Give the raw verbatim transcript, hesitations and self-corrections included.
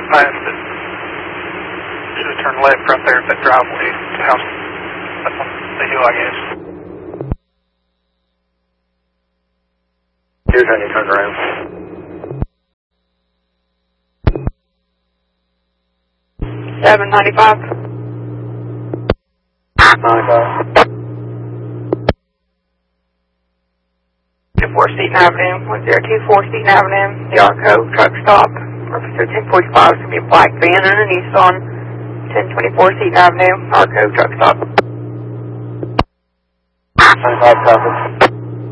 past it. Should have turned left right there at that driveway to house. That's on the hill, I guess. Here's how you turn around. seven ninety-five. ninety-five. four Seaton Avenue, one zero two four Seaton Avenue, the Arco truck stop. Officer ten forty-five is going to be a black van and a Nissan. ten twenty-four Seaton Avenue, Arco truck stop. ninety-five, copy.